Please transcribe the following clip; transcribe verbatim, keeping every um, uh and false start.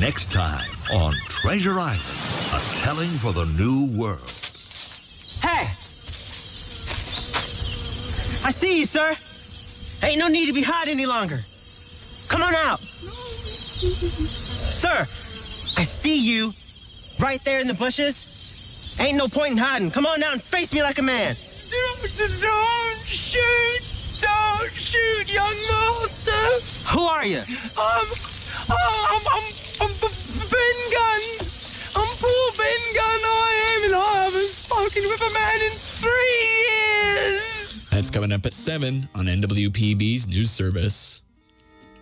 Next time on Treasure Island, a telling for the new world. Hey! I see you, sir. Ain't no need to be hiding any longer. Come on out. Sir, I see you right there in the bushes. Ain't no point in hiding. Come on out and face me like a man. Don't shoot! Don't shoot, young master! Who are you? Um, oh, I'm, I'm, I'm Ben Gunn. I'm poor Ben Gunn, I am, and I haven't spoken with a man in three years. That's coming up at seven on N W P B's News Service.